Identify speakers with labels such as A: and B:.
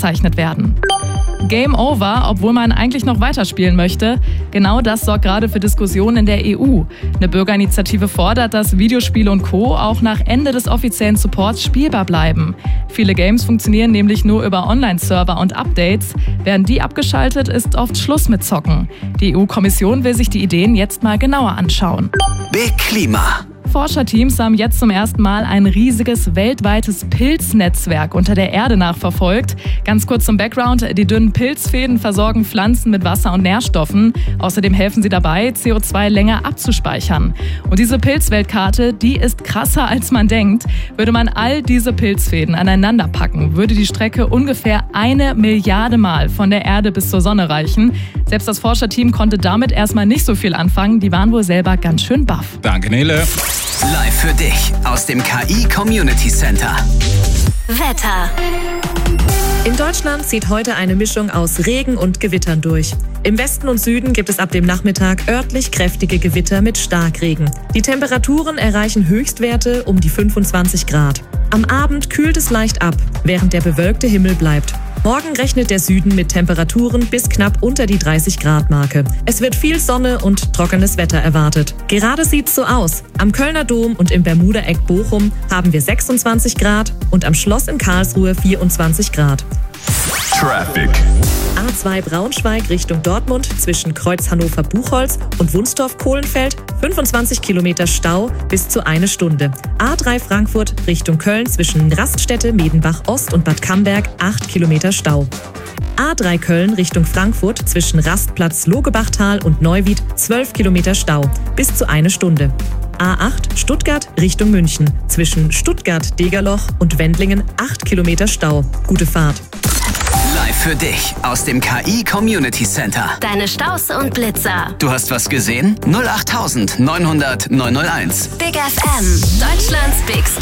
A: bezeichnet werden. Game over, obwohl man eigentlich noch weiterspielen möchte. Genau das sorgt gerade für Diskussionen in der EU. Eine Bürgerinitiative fordert, dass Videospiele und Co. auch nach Ende des offiziellen Supports spielbar bleiben. Viele Games funktionieren nämlich nur über Online-Server und Updates. Werden die abgeschaltet, ist oft Schluss mit Zocken. Die EU-Kommission will sich die Ideen jetzt mal genauer anschauen.
B: Big Klima.
A: Forscherteams haben jetzt zum ersten Mal ein riesiges weltweites Pilznetzwerk unter der Erde nachverfolgt. Ganz kurz zum Background: Die dünnen Pilzfäden versorgen Pflanzen mit Wasser und Nährstoffen. Außerdem helfen sie dabei, CO2 länger abzuspeichern. Und diese Pilzweltkarte, die ist krasser als man denkt. Würde man all diese Pilzfäden aneinander packen, würde die Strecke ungefähr 1 Milliarde Mal von der Erde bis zur Sonne reichen. Selbst das Forscherteam konnte damit erstmal nicht so viel anfangen. Die waren wohl selber ganz schön baff.
C: Danke, Nele.
B: Live für dich aus dem KI Community Center.
D: Wetter.
E: In Deutschland zieht heute eine Mischung aus Regen und Gewittern durch. Im Westen und Süden gibt es ab dem Nachmittag örtlich kräftige Gewitter mit Starkregen. Die Temperaturen erreichen Höchstwerte um die 25 Grad. Am Abend kühlt es leicht ab, während der bewölkte Himmel bleibt. Morgen rechnet der Süden mit Temperaturen bis knapp unter die 30-Grad-Marke. Es wird viel Sonne und trockenes Wetter erwartet. Gerade sieht's so aus. Am Kölner Dom und im Bermuda-Eck Bochum haben wir 26 Grad und am Schloss in Karlsruhe 24 Grad.
C: Traffic.
E: A2 Braunschweig Richtung Dortmund zwischen Kreuz Hannover-Buchholz und Wunstorf-Kohlenfeld 25 Kilometer Stau bis zu 1 Stunde. A3 Frankfurt Richtung Köln zwischen Raststätte, Medenbach Ost und Bad Camberg 8 Kilometer Stau. A3 Köln Richtung Frankfurt zwischen Rastplatz Logebachtal und Neuwied 12 Kilometer Stau bis zu 1 Stunde. A8 Stuttgart Richtung München zwischen Stuttgart-Degerloch und Wendlingen 8 Kilometer Stau. Gute Fahrt.
B: Live für dich aus dem KI Community Center.
D: Deine Staus und Blitzer.
B: Du hast was gesehen? 08900 901.
D: Big FM. Deutschlands Big Story.